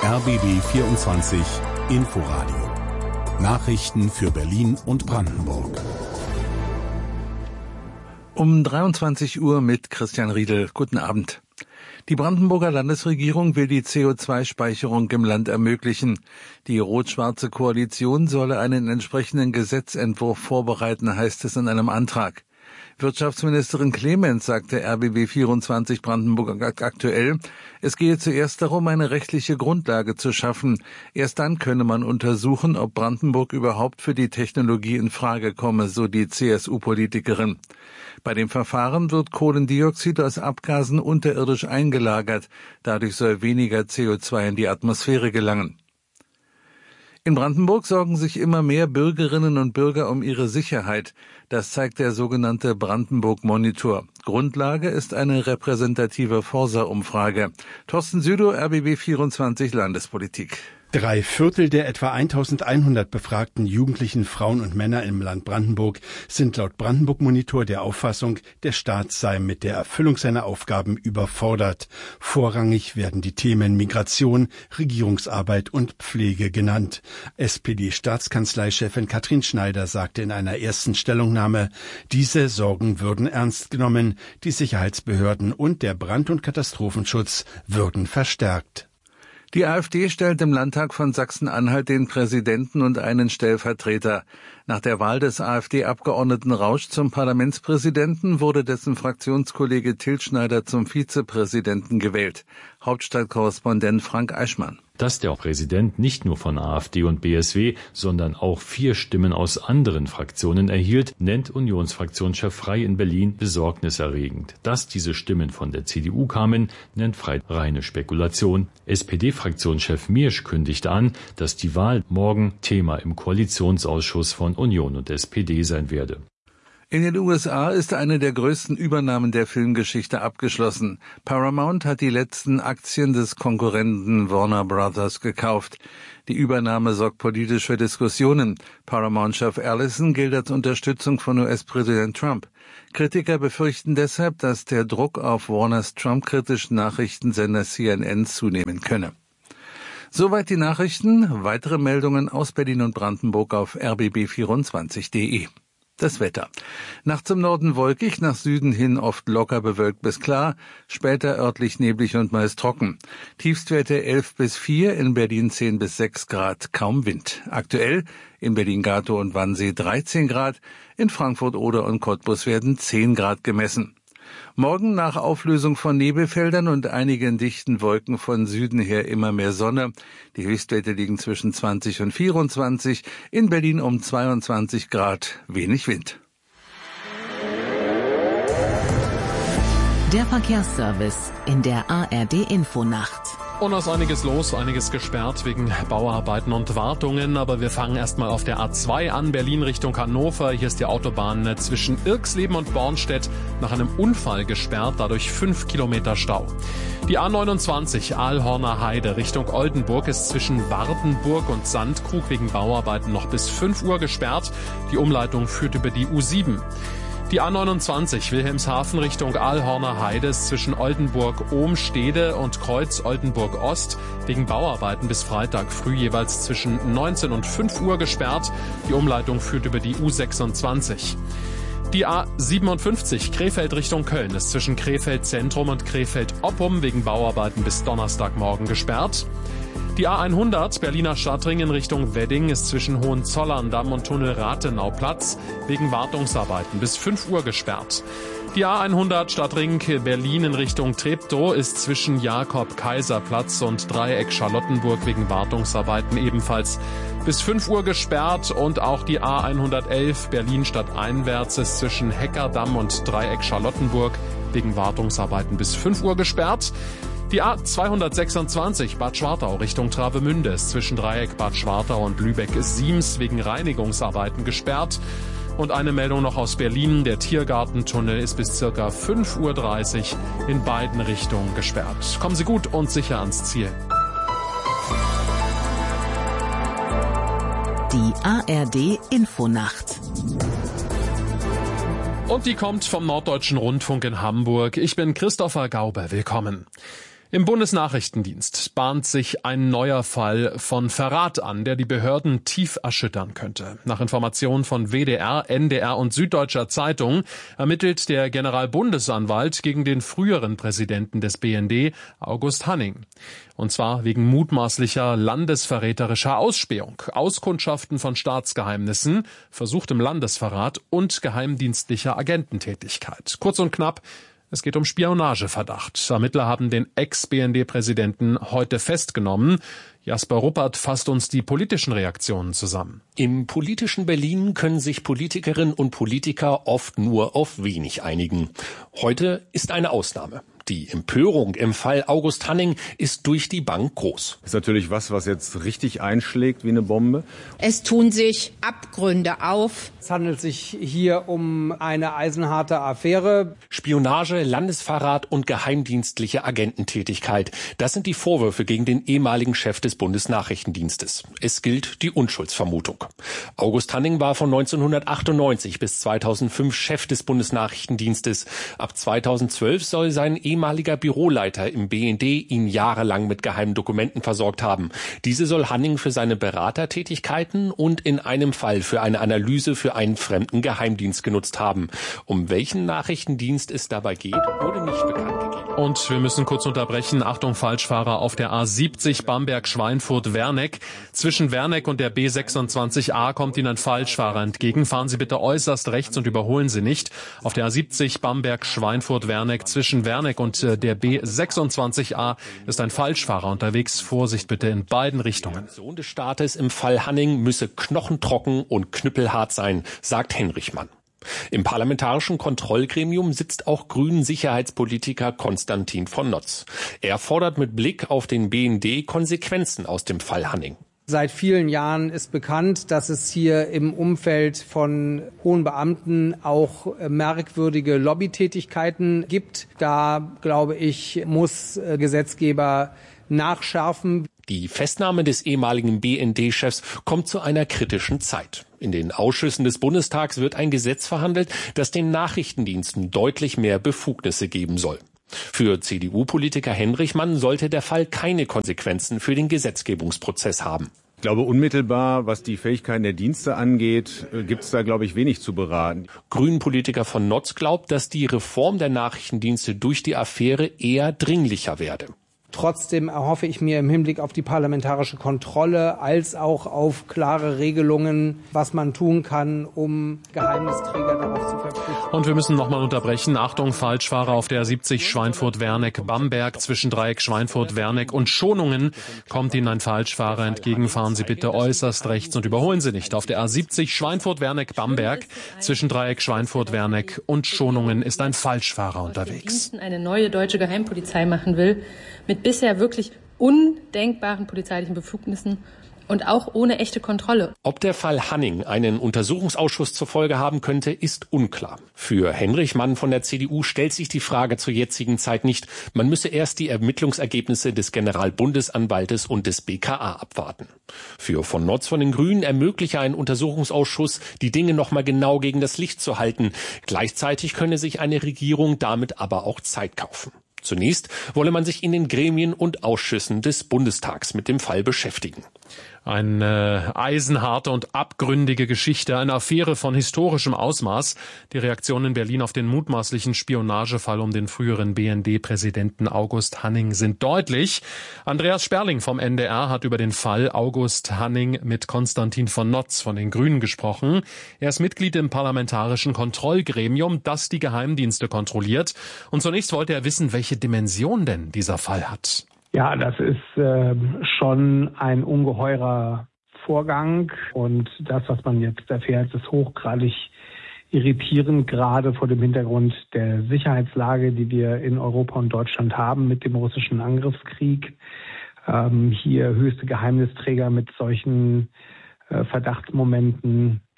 RBB 24 Inforadio. Nachrichten für Berlin und Brandenburg. Um 23 Uhr mit Christian Riedel. Guten Abend. Die Brandenburger Landesregierung will die CO2-Speicherung im Land ermöglichen. Die rot-schwarze Koalition solle einen entsprechenden Gesetzentwurf vorbereiten, heißt es in einem Antrag. Wirtschaftsministerin Clemens sagte RBB 24 Brandenburg aktuell, es gehe zuerst darum, eine rechtliche Grundlage zu schaffen. Erst dann könne man untersuchen, ob Brandenburg überhaupt für die Technologie in Frage komme, so die CSU-Politikerin. Bei dem Verfahren wird Kohlendioxid aus Abgasen unterirdisch eingelagert. Dadurch soll weniger CO2 in die Atmosphäre gelangen. In Brandenburg sorgen sich immer mehr Bürgerinnen und Bürger um ihre Sicherheit. Das zeigt der sogenannte Brandenburg-Monitor. Grundlage ist eine repräsentative Forsa-Umfrage. Thorsten Südow, RBB 24 Landespolitik. 3/4 der etwa 1100 befragten jugendlichen Frauen und Männer im Land Brandenburg sind laut Brandenburg-Monitor der Auffassung, der Staat sei mit der Erfüllung seiner Aufgaben überfordert. Vorrangig werden die Themen Migration, Regierungsarbeit und Pflege genannt. SPD-Staatskanzleichefin Katrin Schneider sagte in einer ersten Stellungnahme, diese Sorgen würden ernst genommen, die Sicherheitsbehörden und der Brand- und Katastrophenschutz würden verstärkt. Die AfD stellt im Landtag von Sachsen-Anhalt den Präsidenten und einen Stellvertreter. Nach der Wahl des AfD-Abgeordneten Rausch zum Parlamentspräsidenten wurde dessen Fraktionskollege Tilschneider zum Vizepräsidenten gewählt. Hauptstadtkorrespondent Frank Eichmann. Dass der Präsident nicht nur von AfD und BSW, sondern auch 4 Stimmen aus anderen Fraktionen erhielt, nennt Unionsfraktionschef Frey in Berlin besorgniserregend. Dass diese Stimmen von der CDU kamen, nennt Frey reine Spekulation. SPD-Fraktionschef Miersch kündigte an, dass die Wahl morgen Thema im Koalitionsausschuss von Union und SPD sein werde. In den USA ist eine der größten Übernahmen der Filmgeschichte abgeschlossen. Paramount hat die letzten Aktien des Konkurrenten Warner Brothers gekauft. Die Übernahme sorgt politisch für Diskussionen. Paramount-Chef Ellison gilt als Unterstützung von US-Präsident Trump. Kritiker befürchten deshalb, dass der Druck auf Warners Trump-kritischen Nachrichtensender CNN zunehmen könne. Soweit die Nachrichten. Weitere Meldungen aus Berlin und Brandenburg auf rbb24.de. Das Wetter. Nachts im Norden wolkig, nach Süden hin oft locker bewölkt bis klar, später örtlich neblig und meist trocken. Tiefstwerte 11 bis 4, in Berlin 10 bis 6 Grad, kaum Wind. Aktuell in Berlin-Gatow und Wannsee 13 Grad, in Frankfurt, Oder und Cottbus werden 10 Grad gemessen. Morgen nach Auflösung von Nebelfeldern und einigen dichten Wolken von Süden her immer mehr Sonne. Die Höchstwerte liegen zwischen 20 und 24, in Berlin um 22 Grad, wenig Wind. Der Verkehrsservice in der ARD-Infonacht. Und da ist einiges los, einiges gesperrt wegen Bauarbeiten und Wartungen. Aber wir fangen erstmal auf der A2 an, Berlin Richtung Hannover. Hier ist die Autobahn zwischen Irxleben und Bornstedt nach einem Unfall gesperrt, dadurch 5 Kilometer Stau. Die A29 Aalhorner Heide Richtung Oldenburg ist zwischen Wardenburg und Sandkrug wegen Bauarbeiten noch bis 5 Uhr gesperrt. Die Umleitung führt über die U7. Die A29 Wilhelmshaven Richtung Aalhorner Heide ist zwischen Oldenburg-Ohmstede und Kreuz Oldenburg-Ost wegen Bauarbeiten bis Freitag früh jeweils zwischen 19 und 5 Uhr gesperrt. Die Umleitung führt über die U26. Die A57 Krefeld Richtung Köln ist zwischen Krefeld Zentrum und Krefeld Oppum wegen Bauarbeiten bis Donnerstagmorgen gesperrt. Die A100 Berliner Stadtring in Richtung Wedding ist zwischen Hohenzollern-Damm und Tunnel Rathenauplatz wegen Wartungsarbeiten bis 5 Uhr gesperrt. Die A100 Stadtring Berlin in Richtung Treptow ist zwischen Jakob-Kaiser-Platz und Dreieck Charlottenburg wegen Wartungsarbeiten ebenfalls bis 5 Uhr gesperrt. Und auch die A111 Berlin stadteinwärts ist zwischen Heckerdamm und Dreieck Charlottenburg wegen Wartungsarbeiten bis 5 Uhr gesperrt. Die A226 Bad Schwartau Richtung Travemünde ist zwischen Dreieck Bad Schwartau und Lübeck-Siems wegen Reinigungsarbeiten gesperrt. Und eine Meldung noch aus Berlin. Der Tiergartentunnel ist bis ca. 5.30 Uhr in beiden Richtungen gesperrt. Kommen Sie gut und sicher ans Ziel. Die ARD Infonacht. Und die kommt vom Norddeutschen Rundfunk in Hamburg. Ich bin Christopher Gauber. Willkommen. Im Bundesnachrichtendienst bahnt sich ein neuer Fall von Verrat an, der die Behörden tief erschüttern könnte. Nach Informationen von WDR, NDR und Süddeutscher Zeitung ermittelt der Generalbundesanwalt gegen den früheren Präsidenten des BND, August Hanning. Und zwar wegen mutmaßlicher landesverräterischer Ausspähung, Auskundschaften von Staatsgeheimnissen, versuchtem Landesverrat und geheimdienstlicher Agententätigkeit. Kurz und knapp: Es geht um Spionageverdacht. Ermittler haben den Ex-BND-Präsidenten heute festgenommen. Jasper Ruppert fasst uns die politischen Reaktionen zusammen. Im politischen Berlin können sich Politikerinnen und Politiker oft nur auf wenig einigen. Heute ist eine Ausnahme. Die Empörung im Fall August Hanning ist durch die Bank groß. Das ist natürlich was jetzt richtig einschlägt wie eine Bombe. Es tun sich Abgründe auf. Es handelt sich hier um eine eisenharte Affäre. Spionage, Landesverrat und geheimdienstliche Agententätigkeit. Das sind die Vorwürfe gegen den ehemaligen Chef des Bundesnachrichtendienstes. Es gilt die Unschuldsvermutung. August Hanning war von 1998 bis 2005 Chef des Bundesnachrichtendienstes. Ab 2012 soll sein ehemaliger Büroleiter im BND ihn jahrelang mit geheimen Dokumenten versorgt haben. Diese soll Hanning für seine Beratertätigkeiten und in einem Fall für eine Analyse für einen fremden Geheimdienst genutzt haben. Um welchen Nachrichtendienst es dabei geht, wurde nicht bekannt gegeben. Und wir müssen kurz unterbrechen. Achtung, Falschfahrer auf der A70 Bamberg-Schweinfurt-Werneck. Zwischen Werneck und der B26a kommt Ihnen ein Falschfahrer entgegen. Fahren Sie bitte äußerst rechts und überholen Sie nicht. Auf der A70 Bamberg-Schweinfurt-Werneck zwischen Werneck und der B26a ist ein Falschfahrer unterwegs. Vorsicht bitte in beiden Richtungen. Der Sohn des Staates im Fall Hanning müsse knochentrocken und knüppelhart sein, sagt Henrichmann. Im parlamentarischen Kontrollgremium sitzt auch Grünen-Sicherheitspolitiker Konstantin von Notz. Er fordert mit Blick auf den BND Konsequenzen aus dem Fall Hanning. Seit vielen Jahren ist bekannt, dass es hier im Umfeld von hohen Beamten auch merkwürdige Lobbytätigkeiten gibt. Da, glaube ich, muss Gesetzgeber nachschärfen. Die Festnahme des ehemaligen BND-Chefs kommt zu einer kritischen Zeit. In den Ausschüssen des Bundestags wird ein Gesetz verhandelt, das den Nachrichtendiensten deutlich mehr Befugnisse geben soll. Für CDU-Politiker Henrichmann sollte der Fall keine Konsequenzen für den Gesetzgebungsprozess haben. Ich glaube, unmittelbar, was die Fähigkeiten der Dienste angeht, gibt es da, glaube ich, wenig zu beraten. Grünen-Politiker von Notz glaubt, dass die Reform der Nachrichtendienste durch die Affäre eher dringlicher werde. Trotzdem erhoffe ich mir im Hinblick auf die parlamentarische Kontrolle als auch auf klare Regelungen, was man tun kann, um Geheimnisträger darauf zu verpflichten. Und wir müssen nochmal unterbrechen. Achtung, Falschfahrer auf der 70 Schweinfurt-Werneck-Bamberg. Zwischen Dreieck Schweinfurt-Werneck und Schonungen kommt Ihnen ein Falschfahrer entgegen. Fahren Sie bitte äußerst rechts und überholen Sie nicht. Auf der A70 Schweinfurt-Werneck-Bamberg zwischen Dreieck Schweinfurt-Werneck und Schonungen ist ein Falschfahrer unterwegs. Eine neue deutsche Geheimpolizei machen will, mit bisher wirklich undenkbaren polizeilichen Befugnissen und auch ohne echte Kontrolle. Ob der Fall Hanning einen Untersuchungsausschuss zur Folge haben könnte, ist unklar. Für Henrichmann von der CDU stellt sich die Frage zur jetzigen Zeit nicht. Man müsse erst die Ermittlungsergebnisse des Generalbundesanwaltes und des BKA abwarten. Für von Notz von den Grünen ermögliche ein Untersuchungsausschuss, die Dinge nochmal genau gegen das Licht zu halten. Gleichzeitig könne sich eine Regierung damit aber auch Zeit kaufen. Zunächst wolle man sich in den Gremien und Ausschüssen des Bundestags mit dem Fall beschäftigen. Eine eisenharte und abgründige Geschichte, eine Affäre von historischem Ausmaß. Die Reaktionen in Berlin auf den mutmaßlichen Spionagefall um den früheren BND-Präsidenten August Hanning sind deutlich. Andreas Sperling vom NDR hat über den Fall August Hanning mit Konstantin von Notz von den Grünen gesprochen. Er ist Mitglied im parlamentarischen Kontrollgremium, das die Geheimdienste kontrolliert. Und zunächst wollte er wissen, welche Dimension denn dieser Fall hat. Ja, das ist schon ein ungeheurer Vorgang und das, was man jetzt erfährt, ist hochgradig irritierend, gerade vor dem Hintergrund der Sicherheitslage, die wir in Europa und Deutschland haben mit dem russischen Angriffskrieg. Hier höchste Geheimnisträger mit solchen Verdachtsmomenten,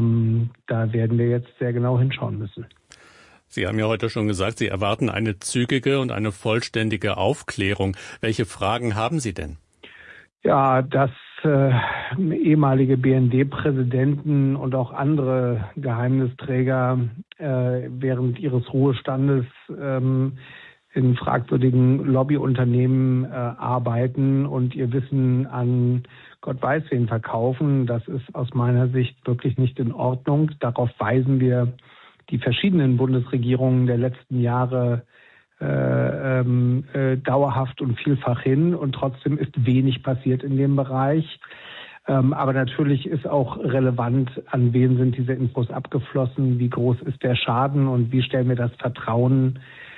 da werden wir jetzt sehr genau hinschauen müssen. Sie haben ja heute schon gesagt, Sie erwarten eine zügige und eine vollständige Aufklärung. Welche Fragen haben Sie denn? Ja, dass ehemalige BND-Präsidenten und auch andere Geheimnisträger während ihres Ruhestandes in fragwürdigen Lobbyunternehmen arbeiten und ihr Wissen an Gott weiß wen verkaufen. Das ist aus meiner Sicht wirklich nicht in Ordnung. Darauf weisen wir die verschiedenen Bundesregierungen der letzten Jahre dauerhaft und vielfach hin. Und trotzdem ist wenig passiert in dem Bereich. Aber natürlich ist auch relevant, an wen sind diese Infos abgeflossen, wie groß ist der Schaden und wie stellen wir das Vertrauen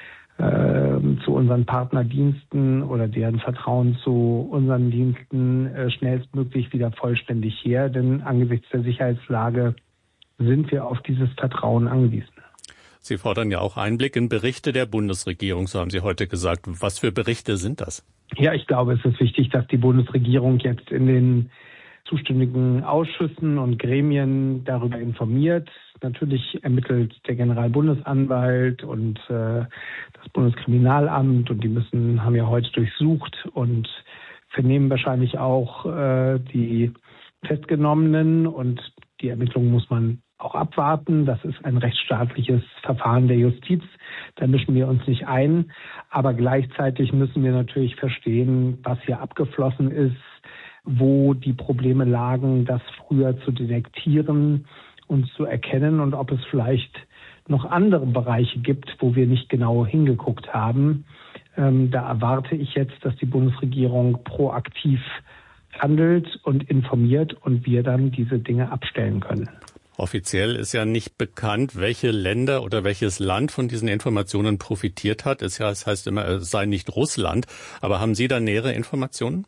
zu unseren Partnerdiensten oder deren Vertrauen zu unseren Diensten schnellstmöglich wieder vollständig her. Denn angesichts der Sicherheitslage sind wir auf dieses Vertrauen angewiesen. Sie fordern ja auch Einblick in Berichte der Bundesregierung, so haben Sie heute gesagt. Was für Berichte sind das? Ja, ich glaube, es ist wichtig, dass die Bundesregierung jetzt in den zuständigen Ausschüssen und Gremien darüber informiert. Natürlich ermittelt der Generalbundesanwalt und das Bundeskriminalamt und die haben ja heute durchsucht und vernehmen wahrscheinlich auch die Festgenommenen und die Ermittlungen muss man auch abwarten. Das ist ein rechtsstaatliches Verfahren der Justiz. Da mischen wir uns nicht ein. Aber gleichzeitig müssen wir natürlich verstehen, was hier abgeflossen ist, wo die Probleme lagen, das früher zu detektieren und zu erkennen und ob es vielleicht noch andere Bereiche gibt, wo wir nicht genau hingeguckt haben. Da erwarte ich jetzt, dass die Bundesregierung proaktiv handelt und informiert und wir dann diese Dinge abstellen können. Offiziell ist ja nicht bekannt, welche Länder oder welches Land von diesen Informationen profitiert hat. Es heißt immer, es sei nicht Russland. Aber haben Sie da nähere Informationen?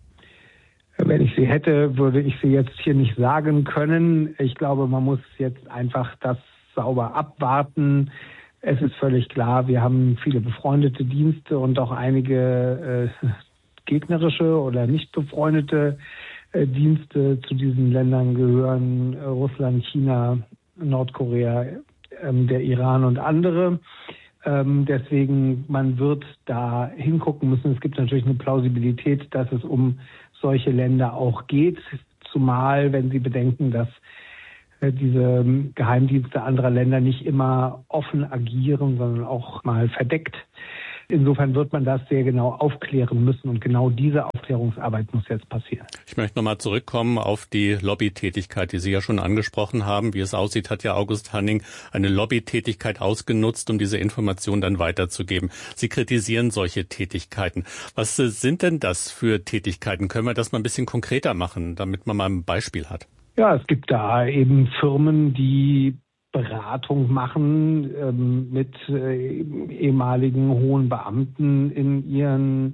Wenn ich sie hätte, würde ich sie jetzt hier nicht sagen können. Ich glaube, man muss jetzt einfach das sauber abwarten. Es ist völlig klar, wir haben viele befreundete Dienste und auch einige gegnerische oder nicht befreundete Dienste. Zu diesen Ländern gehören Russland, China, Nordkorea, der Iran und andere. Deswegen, man wird da hingucken müssen. Es gibt natürlich eine Plausibilität, dass es um solche Länder auch geht, zumal wenn Sie bedenken, dass diese Geheimdienste anderer Länder nicht immer offen agieren, sondern auch mal verdeckt. Insofern wird man das sehr genau aufklären müssen und genau diese Aufklärungsarbeit muss jetzt passieren. Ich möchte nochmal zurückkommen auf die Lobbytätigkeit, die Sie ja schon angesprochen haben. Wie es aussieht, hat ja August Hanning eine Lobbytätigkeit ausgenutzt, um diese Information dann weiterzugeben. Sie kritisieren solche Tätigkeiten. Was sind denn das für Tätigkeiten? Können wir das mal ein bisschen konkreter machen, damit man mal ein Beispiel hat? Ja, es gibt da eben Firmen, die Beratung machen mit ehemaligen hohen Beamten in ihren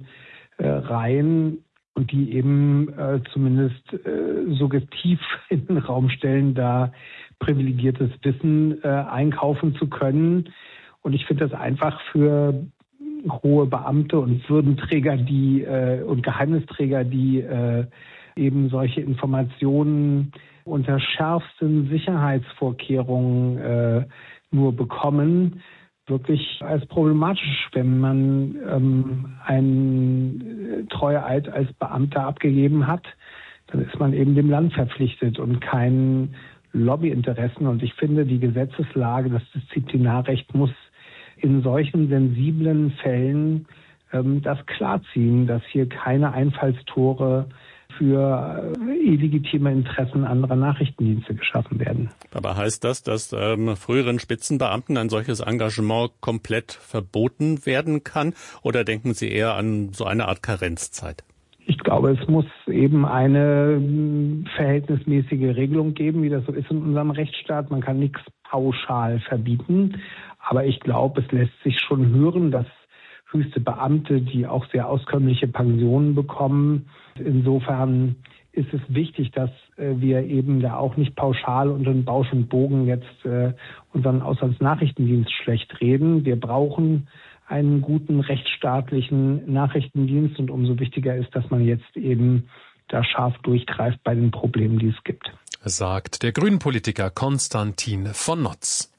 Reihen und die eben zumindest suggestiv in den Raum stellen, da privilegiertes Wissen einkaufen zu können. Und ich finde das einfach für hohe Beamte und Würdenträger, und Geheimnisträger, die eben solche Informationen unter schärfsten Sicherheitsvorkehrungen nur bekommen, wirklich als problematisch, wenn man einen Treueeid als Beamter abgegeben hat, dann ist man eben dem Land verpflichtet und keinen Lobbyinteressen. Und ich finde, die Gesetzeslage, das Disziplinarrecht muss in solchen sensiblen Fällen das klarziehen, dass hier keine Einfallstore für illegitime Interessen anderer Nachrichtendienste geschaffen werden. Aber heißt das, dass früheren Spitzenbeamten ein solches Engagement komplett verboten werden kann? Oder denken Sie eher an so eine Art Karenzzeit? Ich glaube, es muss eben eine verhältnismäßige Regelung geben, wie das so ist in unserem Rechtsstaat. Man kann nichts pauschal verbieten. Aber ich glaube, es lässt sich schon hören, dass höchste Beamte, die auch sehr auskömmliche Pensionen bekommen. Insofern ist es wichtig, dass wir eben da auch nicht pauschal unter den Bausch und Bogen jetzt unseren Auslandsnachrichtendienst schlecht reden. Wir brauchen einen guten rechtsstaatlichen Nachrichtendienst und umso wichtiger ist, dass man jetzt eben da scharf durchgreift bei den Problemen, die es gibt. Sagt der Grünen-Politiker Konstantin von Notz.